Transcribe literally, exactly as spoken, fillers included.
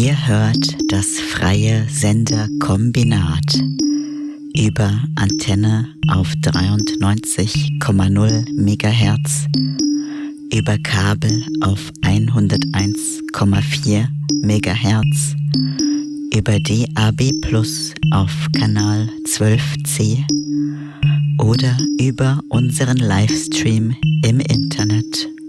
Ihr hört das freie Senderkombinat über Antenne auf dreiundneunzig Komma null Megahertz, über Kabel auf hunderteins Komma vier Megahertz, über D A B Plus auf Kanal zwölf C oder über unseren Livestream im Internet